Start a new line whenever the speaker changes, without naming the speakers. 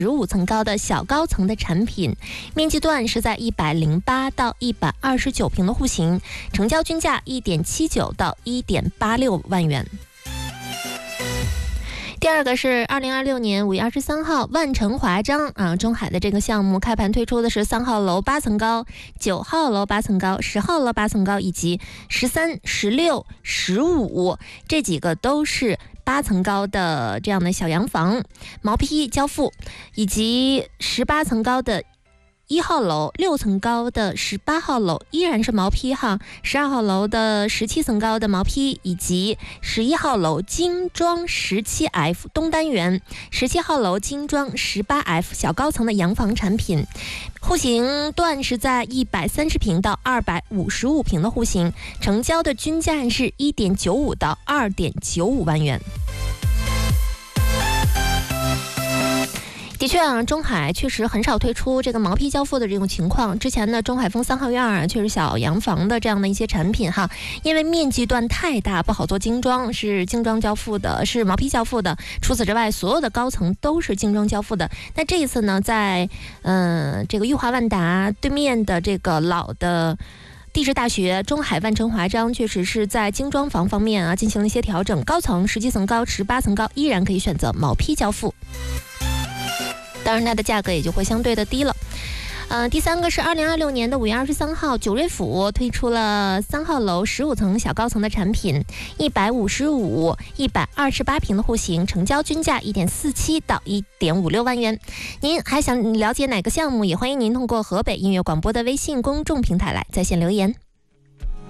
15层高的小高层的产品，面积段是在108到129平的户型，成交均价1.79到1.86万元。第二个是2026年5月23号，万城华章中海的这个项目开盘推出的是3号楼8层高、9号楼8层高、10号楼8层高以及13、16、15这几个都是8层高的这样的小洋房，毛坯交付，以及18层高的1号楼，6层高的18号楼依然是毛坯哈，12号楼的17层高的毛坯，以及11号楼精装17F 东单元，17号楼精装18F 小高层的洋房产品，户型段是在130平到255平的户型，成交的均价是1.95到2.95万元。的确中海确实很少推出这个毛坯交付的这种情况。之前呢，中海丰3号院确实小洋房的这样的一些产品哈，因为面积段太大，不好做精装，是精装交付的，是毛坯交付的。除此之外，所有的高层都是精装交付的。那这一次呢，在这个裕华万达对面的这个老的地质大学中海万城华章确实是在精装房方面进行了一些调整，高层17层高、18层高依然可以选择毛坯交付。当然它的价格也就会相对的低了。第三个是2026年的5月23号，九瑞府推出了3号楼15层小高层的产品，155、128平的户型，成交均价1.47到1.56万元。您还想了解哪个项目，也欢迎您通过河北音乐广播的微信公众平台来在线留言。